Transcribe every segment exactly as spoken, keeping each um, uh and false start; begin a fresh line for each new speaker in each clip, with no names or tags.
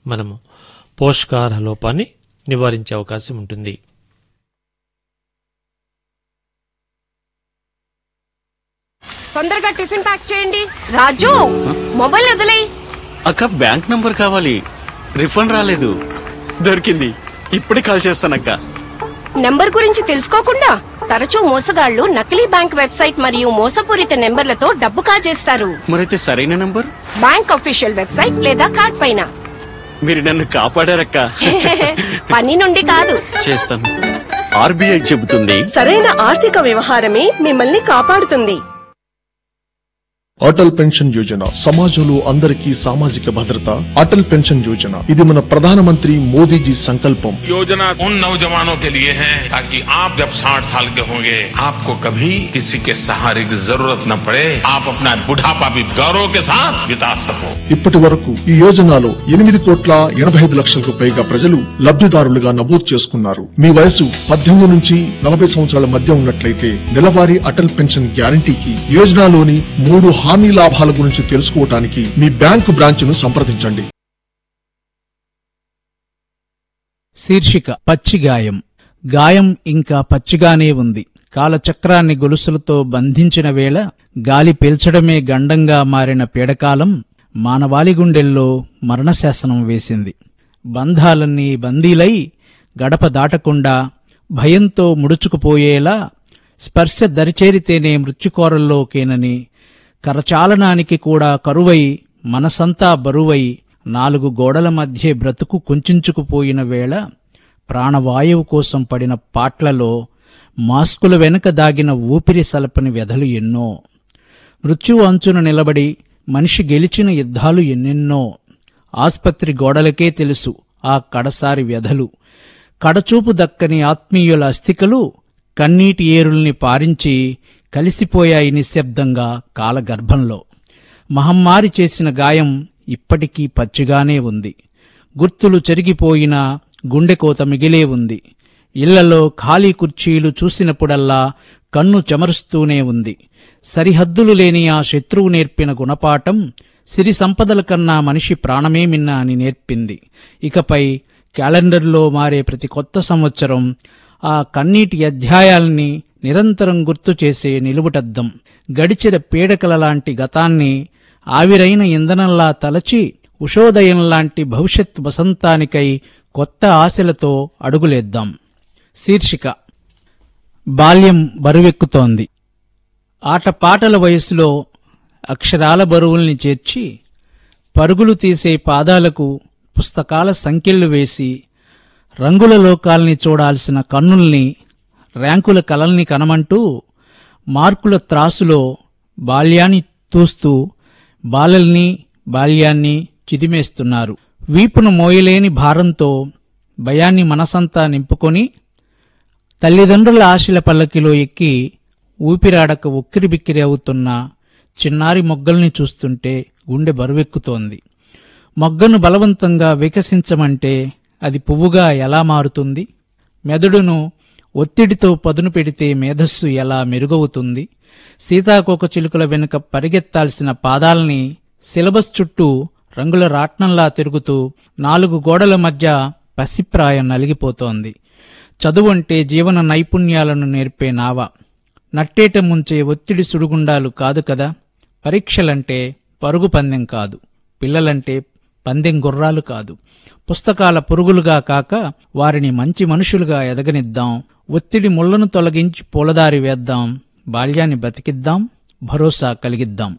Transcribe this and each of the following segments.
మనము పోషకాహార లోపాన్ని నివారించే అవకాశం ఉంటుంది.
తొందరగా టిఫిన్ ప్యాక్ చేయండి. రాజు, మొబైల్ వదిలేయ్.
అక్క, బ్యాంక్ నంబర్ కావాలి. రిఫండ్ రాలేదు. దొరికింది. ఇప్పుడే కాల్ చేస్తానక్క.
నెంబర్ గురించి తెలుసుకోకుండా తరచూ మోసగాళ్లు నకిలీ బ్యాంక్ వెబ్సైట్ మరియు మోసపూరిత నెంబర్లతో డబ్బు కాజేస్తారు.
మరైతే సరైన నంబర్
బ్యాంక్ అఫీషియల్ వెబ్సైట్ లేదా కార్డ్ పైన.
మీరు నన్ను కాపాడారక్క.
పని నుండి కాదు,
చేస్తాను. ఆర్బీఐ చెబుతుంది,
సరైన ఆర్థిక వ్యవహారమే మిమ్మల్ని కాపాడుతుంది.
అటల్ పెన్షన్ యోజన సమాజంలో అందరికీ సామాజిక భద్రత. అటల్ పెన్షన్ యోజన ఇది మన ప్రధానమంత్రి మోదీజీ సంకల్పం.
योजना उन नौजवानों के लिए है ताकि आप जब साठ साल के होंगे आपको कभी किसी के सहारे की जरूरत न पड़े, आप अपना बुढ़ापा भी गौरव के साथ बिता सको.
ఇప్పటి వరకు ఈ యోజనలో ఎనిమిది కోట్ల ఎనభై ఐదు లక్షలకు పైగా ప్రజలు లబ్ధిదారులుగా నమోదు చేసుకున్నారు. మీ వయసు పద్దెనిమిది నుంచి నలభై సంవత్సరాల మధ్య ఉన్నట్లయితే నెలవారీ అటల్ పెన్షన్ గ్యారంటీకి యోజనలోని మూడు హామీ లాభాల గురించి తెలుసుకోవటానికి మీ బ్యాంకు బ్రాంచ్ను సంప్రదించండి.
శీర్షిక పచ్చిగాయం. గాయం ఇంకా పచ్చిగానే ఉంది. కాలచక్రాన్ని గొలుసులతో బంధించిన వేళ గాలి పీల్చడమే గండంగా మారిన పీడకాలం మానవాళి గుండెల్లో మరణశాసనం వేసింది. బంధాలన్నీ బందీలై గడప దాటకుండా భయంతో ముడుచుకుపోయేలా స్పర్శ దరిచేరితేనే మృత్యుకోరల్లోకేనని, కరచాలనానికి కూడా కరువై మనసంతా బరువై నాలుగు గోడల మధ్య బ్రతుకు కుంచుకుపోయిన వేళ ప్రాణవాయువు కోసం పడిన పాట్లలో మాస్కుల వెనుక దాగిన ఊపిరి సలపని వ్యధలు ఎన్నో. మృత్యువు అంచున నిలబడి మనిషి గెలిచిన యుద్ధాలు ఎన్నెన్నో. ఆస్పత్రి గోడలకే తెలుసు ఆ కడసారి వ్యధలు. కడచూపు దక్కని ఆత్మీయుల అస్థికలు కన్నీటి ఏరుల్ని పారించి కలిసిపోయాయి నిశ్శబ్దంగా కాలగర్భంలో. మహమ్మారి చేసిన గాయం ఇప్పటికీ పచ్చిగానే ఉంది. గుర్తులు చెరిగిపోయినా గుండెకోత మిగిలే ఉంది. ఇళ్లలో ఖాళీ కుర్చీలు చూసినప్పుడల్లా కన్ను చెమరుస్తూనే ఉంది. సరిహద్దులు లేని ఆ శత్రువు నేర్పిన గుణపాఠం సిరి సంపదల కన్నా మనిషి ప్రాణమే మిన్న అని నేర్పింది. ఇకపై క్యాలెండర్లో మారే ప్రతి కొత్త సంవత్సరం ఆ కన్నీటి అధ్యాయాల్ని నిరంతరం గుర్తు చేసే నిలువుటద్దం. గడిచిన పీడకల లాంటి గతాన్ని ఆవిరైన ఇంధనంలా తలచి ఉషోదయంలాంటి భవిష్యత్ వసంతానికై కొత్త ఆశలతో అడుగులేద్దాం. శీర్షిక బాల్యం బరువెక్కుతోంది. ఆటపాటల వయసులో అక్షరాల బరువుల్ని చేర్చి పరుగులు తీసే పాదాలకు పుస్తకాల సంకెళ్లు వేసి రంగుల లోకాల్ని చూడాల్సిన కన్నుల్ని, ర్యాంకుల కలల్ని కనమంటూ మార్కుల త్రాసులో బాల్యాన్ని తూస్తూ బాలల్ని బాల్యాన్ని చిదిమేస్తున్నారు. వీపును మోయలేని భారంతో భయాన్ని మనసంతా నింపుకొని తల్లిదండ్రుల ఆశల పల్లకిలో ఎక్కి ఊపిరాడక ఉక్కిరిబిక్కిరి అవుతున్న చిన్నారి మొగ్గల్ని చూస్తుంటే గుండె బరువెక్కుతోంది. మొగ్గను బలవంతంగా వికసించమంటే అది పువ్వుగా ఎలా మారుతుంది? మెదడును ఒత్తిడితో పదును పెడితే మేధస్సు ఎలా మెరుగవుతుంది? సీతాకోక చిలుకల వెనుక పరిగెత్తాల్సిన పాదాల్ని సిలబస్ చుట్టూ రంగుల రాట్నంలా తిరుగుతూ నాలుగు గోడల మధ్య పసిప్రాయం నలిగిపోతోంది. చదువంటే జీవన నైపుణ్యాలను నేర్పే నావ, నట్టేట ముంచే ఒత్తిడి సుడిగుండాలు కాదు కదా. పరీక్షలంటే పరుగు పందెం కాదు, పిల్లలంటే పందెం గుర్రాలు కాదు. పుస్తకాల పురుగులుగా కాక వారిని మంచి మనుషులుగా ఎదగనిద్దాం. ఒత్తిడి ముళ్లను తొలగించి పూలదారి వేద్దాం. బాల్యాన్ని బతికిద్దాం, భరోసా కలిగిద్దాం.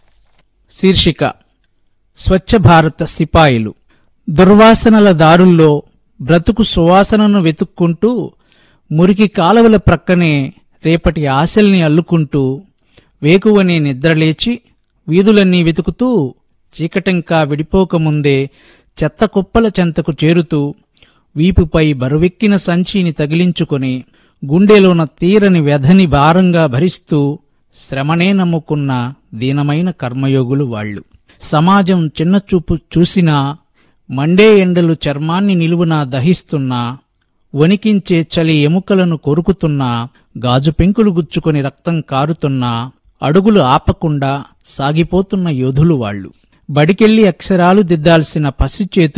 శీర్షిక స్వచ్ఛ భారత సిపాయిలు. దుర్వాసనల దారుల్లో బ్రతుకు సువాసనను వెతుక్కుంటూ మురికి కాలవల ప్రక్కనే రేపటి ఆశల్ని అల్లుకుంటూ వేకువనే నిద్రలేచి వీధులన్నీ వెతుకుతూ చీకటంకా విడిపోకముందే చెత్త కుప్పల చెంతకు చేరుతూ వీపుపై బరువెక్కిన సంచిని తగిలించుకొని గుండెలోన తీరని వ్యధని భారంగా భరిస్తూ శ్రమనే నమ్ముకున్న దీనమైన కర్మయోగులు వాళ్లు. సమాజం చిన్నచూపు చూసినా, మండే ఎండలు చర్మాన్ని నిలువునా దహిస్తున్నా, వణికించే చలి ఎముకలను కొరుకుతున్నా, గాజు పెంకులు గుచ్చుకొని రక్తం కారుతున్నా అడుగులు ఆపకుండా సాగిపోతున్న యోధులు వాళ్లు. బడికెళ్లి అక్షరాలు దిద్దాల్సిన పసిచేతులు